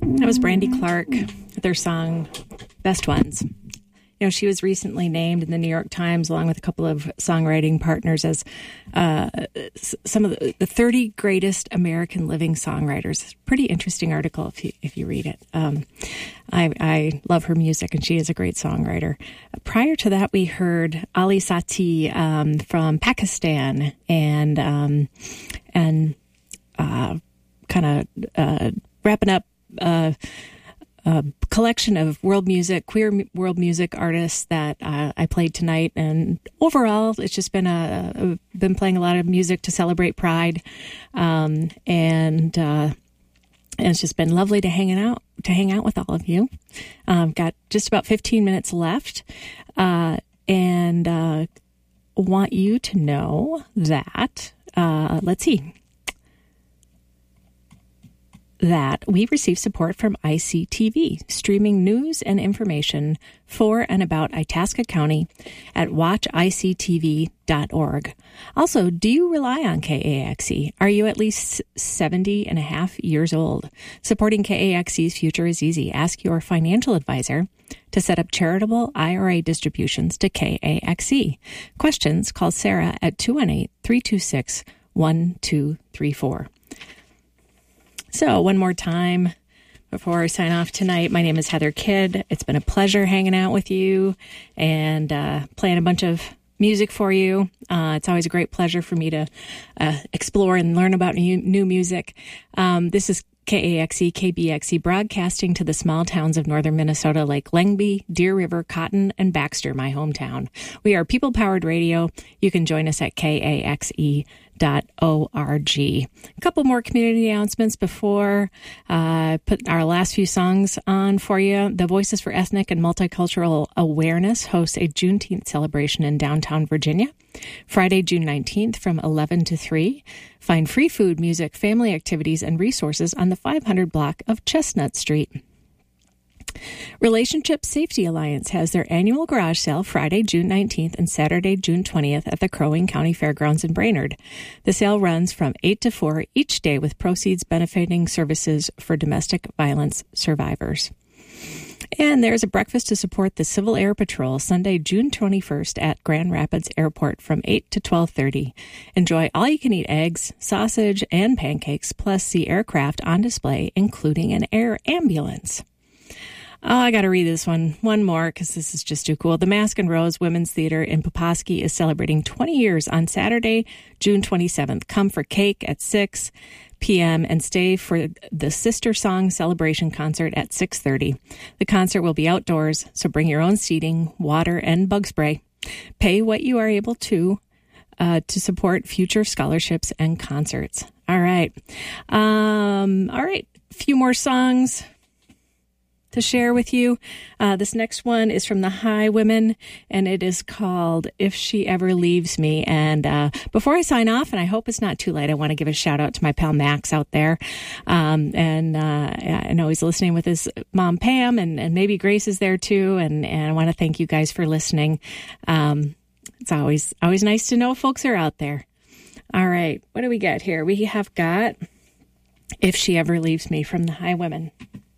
That was Brandy Clark with their song, Best Ones. You know, she was recently named in the New York Times, along with a couple of songwriting partners, as some of the 30 greatest American living songwriters. Pretty interesting article if you read it. I love her music, and she is a great songwriter. Prior to that, we heard Ali Sati from Pakistan, and kind of wrapping up a collection of world music, queer world music artists that I played tonight. And overall, it's just been been playing a lot of music to celebrate Pride, and it's just been lovely to hang out with all of you. Got just about 15 minutes left, and want you to know that let's see. That we receive support from ICTV, streaming news and information for and about Itasca County at watchictv.org. Also, do you rely on KAXE? Are you at least 70 and a half years old? Supporting KAXE's future is easy. Ask your financial advisor to set up charitable IRA distributions to KAXE. Questions? Call Sarah at 218-326-1234. So one more time before I sign off tonight, my name is Heather Kidd. It's been a pleasure hanging out with you and playing a bunch of music for you. It's always a great pleasure for me to explore and learn about new music. This is KAXE, KBXE, broadcasting to the small towns of northern Minnesota like Lengby, Deer River, Cotton, and Baxter, my hometown. We are people-powered radio. You can join us at KAXE.org. A couple more community announcements before I put our last few songs on for you. The Voices for Ethnic and Multicultural Awareness hosts a Juneteenth celebration in downtown Virginia, Friday, June 19th from 11 to 3. Find free food, music, family activities, and resources on the 500 block of Chestnut Street. Relationship Safety Alliance has their annual garage sale Friday, June 19th and Saturday, June 20th at the Crow Wing County Fairgrounds in Brainerd. The sale runs from 8 to 4 each day with proceeds benefiting services for domestic violence survivors. And there's a breakfast to support the Civil Air Patrol Sunday, June 21st at Grand Rapids Airport from 8 to 12:30. Enjoy all-you-can-eat eggs, sausage, and pancakes, plus see aircraft on display, including an air ambulance. Oh, I got to read this one more because this is just too cool. The Mask and Rose Women's Theater in Poposky is celebrating 20 years on Saturday, June 27th. Come for cake at 6 p.m. and stay for the Sister Song Celebration concert at 6:30. The concert will be outdoors, so bring your own seating, water, and bug spray. Pay what you are able to support future scholarships and concerts. All right. A few more songs to share with you. This next one is from the Highwomen, and it is called If She Ever Leaves Me. And before I sign off, and I hope it's not too late, I want to give a shout out to my pal Max out there. I know he's listening with his mom Pam, and maybe Grace is there too. And I want to thank you guys for listening. It's always nice to know folks are out there. All right, what do we got here? We have got If She Ever Leaves Me from the Highwomen.